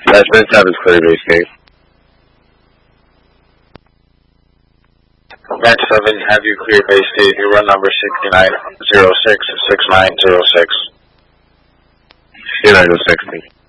Base 7 is clear, base gate. Match 7, have you clear base state, you run number 6906, 6906. 6906.